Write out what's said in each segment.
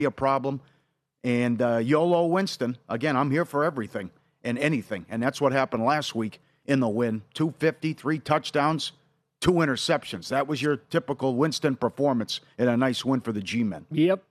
be a problem. And YOLO Winston, again, I'm here for everything and anything. And that's what happened last week in the win. 250, 3 touchdowns, 2 interceptions. That was your typical Winston performance and a nice win for the G-men. Yep.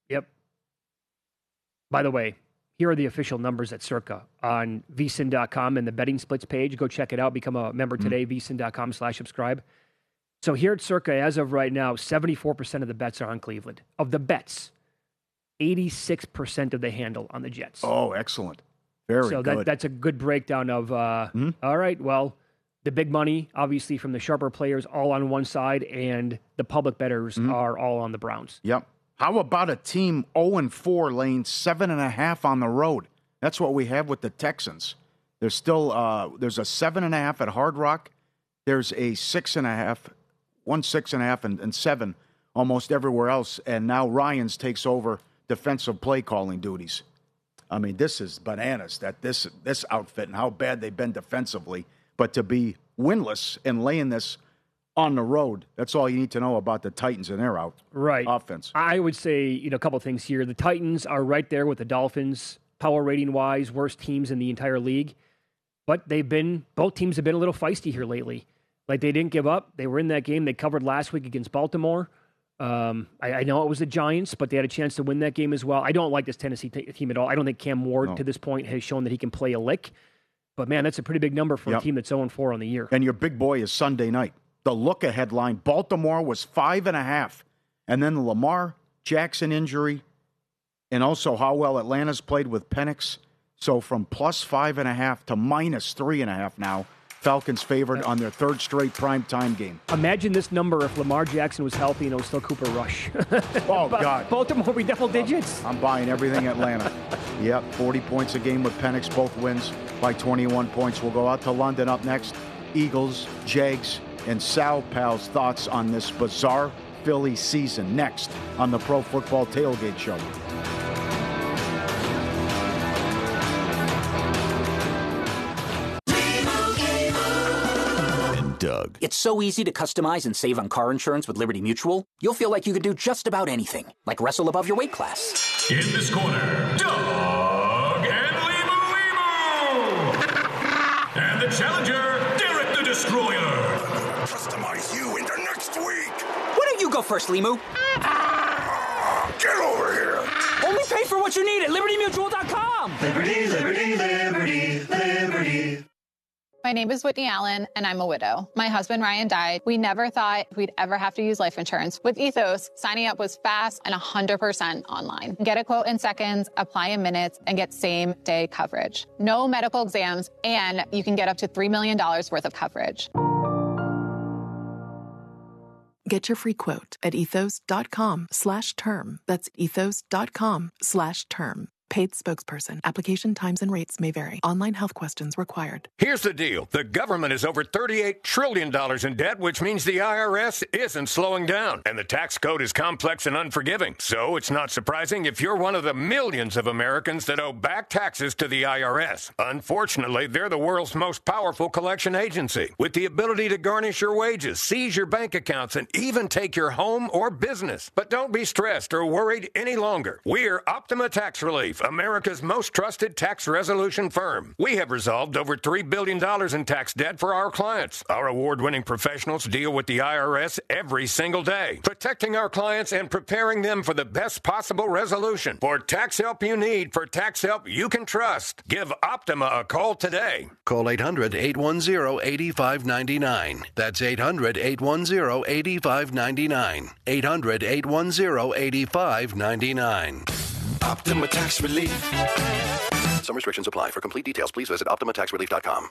By the way, here are the official numbers at Circa on vsin.com and the betting splits page. Go check it out. Become a member today, vsin.com/subscribe. So here at Circa, as of right now, 74% of the bets are on Cleveland. Of the bets, 86% of the handle on the Jets. Oh, excellent. Very good. So that's a good breakdown of, all right, well, the big money, obviously, from the sharper players all on one side, and the public bettors are all on the Browns. Yep. How about a team 0-4 laying 7.5 on the road? That's what we have with the Texans. There's still there's a 7.5 at Hard Rock. There's a 6.5, 6.5, and 7 almost everywhere else. And now Ryans takes over defensive play calling duties. I mean, this is bananas that this outfit and how bad they've been defensively. But to be winless and laying this on the road, that's all you need to know about the Titans and their offense. I would say, a couple things here. The Titans are right there with the Dolphins, power rating-wise, worst teams in the entire league. But both teams have been a little feisty here lately. Like, they didn't give up. They were in that game. They covered last week against Baltimore. I know it was the Giants, but they had a chance to win that game as well. I don't like this Tennessee team at all. I don't think Cam Ward, to this point, has shown that he can play a lick. But, man, that's a pretty big number for a team that's 0-4 on the year. And your big boy is Sunday night. The look-ahead line, Baltimore was 5.5. And then the Lamar Jackson injury, and also how well Atlanta's played with Penix. So from plus 5.5 to minus 3.5 now. Falcons favored on their third straight primetime game. Imagine this number if Lamar Jackson was healthy and it was still Cooper Rush. Oh, God. Baltimore will be double digits. I'm buying everything Atlanta. Yep, 40 points a game with Penix, both wins by 21 points. We'll go out to London up next. Eagles, Jags, and Sal Pal's thoughts on this bizarre Philly season next on the Pro Football Tailgate Show. Doug. It's so easy to customize and save on car insurance with Liberty Mutual. You'll feel like you could do just about anything, like wrestle above your weight class. In this corner, Doug and Limu. And the challenger, Derek the Destroyer. Customize you into next week. Why don't you go first, Limu? Get over here. Only pay for what you need at LibertyMutual.com. Liberty, liberty, liberty, liberty. My name is Whitney Allen, and I'm a widow. My husband, Ryan, died. We never thought we'd ever have to use life insurance. With Ethos, signing up was fast and 100% online. Get a quote in seconds, apply in minutes, and get same-day coverage. No medical exams, and you can get up to $3 million worth of coverage. Get your free quote at ethos.com/term. That's ethos.com/term. Paid spokesperson. Application times and rates may vary. Online health questions required. Here's the deal. The government is over $38 trillion in debt, which means the IRS isn't slowing down. And the tax code is complex and unforgiving. So it's not surprising if you're one of the millions of Americans that owe back taxes to the IRS. Unfortunately, they're the world's most powerful collection agency, with the ability to garnish your wages, seize your bank accounts, and even take your home or business. But don't be stressed or worried any longer. We're Optima Tax Relief, America's most trusted tax resolution firm. We have resolved over $3 billion in tax debt for our clients. Our award-winning professionals deal with the IRS every single day, protecting our clients and preparing them for the best possible resolution. For tax help you need, for tax help you can trust, give Optima a call today. Call 800-810-8599. That's 800-810-8599. 800-810-8599. Optima Tax Relief. Some restrictions apply. For complete details, please visit OptimaTaxRelief.com.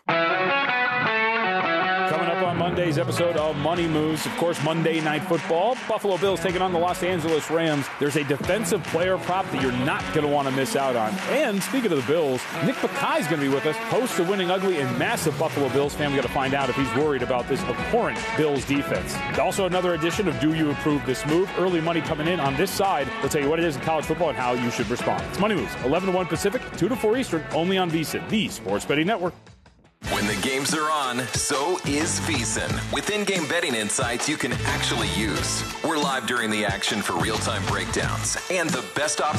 Coming up on Monday's episode of Money Moves, of course, Monday Night Football. Buffalo Bills taking on the Los Angeles Rams. There's a defensive player prop that you're not going to want to miss out on. And speaking of the Bills, Nick Bakay is going to be with us, host of Winning Ugly and massive Buffalo Bills fan. We got to find out if he's worried about this abhorrent Bills defense. Also, another edition of Do You Approve This Move? Early money coming in on this side. We'll tell you what it is in college football and how you should respond. It's Money Moves, 11 to 1 Pacific, 2 to 4 Eastern, only on VSiN, the Sports Betting Network. When the games are on, so is VSiN. With in-game betting insights you can actually use. We're live during the action for real-time breakdowns and the best opportunities